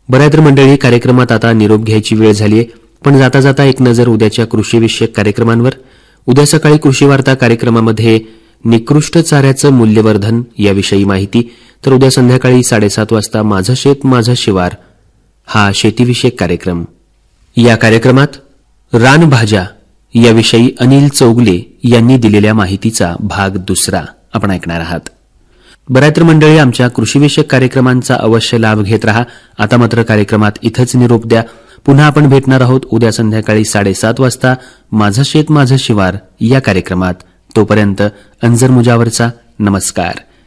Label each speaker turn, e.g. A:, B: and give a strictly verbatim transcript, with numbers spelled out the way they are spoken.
A: बऱ्याच मंडळी, कार्यक्रमात आता निरोप घ्यायची वेळ झालीय, पण जाता जाता एक नजर उद्याच्या कृषीविषयक कार्यक्रमांवर. उद्या सकाळी कृषी वार्ता कार्यक्रमामध्ये निकृष्ट चाऱ्याचं मूल्यवर्धन याविषयी माहिती, तर उद्या संध्याकाळी साडेसात वाजता माझं शेत माझं शिवार हा शेतीविषयक कार्यक्रम. या कार्यक्रमात रानभाज्या याविषयी अनिल चौगले यांनी दिलेल्या माहितीचा भाग दुसरा आपण ऐकणार आहात. बऱ्याच मंडळी, आमच्या कृषीविषयक कार्यक्रमांचा अवश्य लाभ घेत रहा. आता मात्र कार्यक्रमात इथंच निरोप द्या. पुन्हा आपण भेटणार आहोत उद्या संध्याकाळी साडेसात वाजता माझं शेत माझं शिवार या कार्यक्रमात. तोपर्यंत अंजर मुजावरचा नमस्कार.